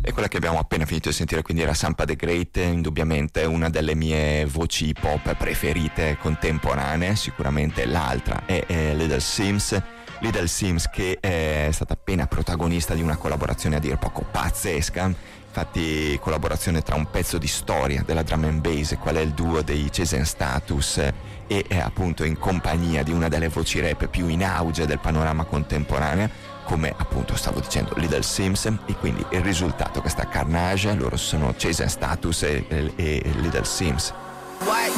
E quella che abbiamo appena finito di sentire quindi era Sampa the Great, indubbiamente una delle mie voci pop preferite contemporanee. Sicuramente l'altra è Little Sims. Little Sims che è stata appena protagonista di una collaborazione a dir poco pazzesca, infatti collaborazione tra un pezzo di storia della drum and bass, qual è il duo dei Chase and Status, e appunto in compagnia di una delle voci rap più in auge del panorama contemporaneo, come appunto stavo dicendo Little Sims. E quindi il risultato che sta Carnage, loro sono Chase and Status e Little Sims. What?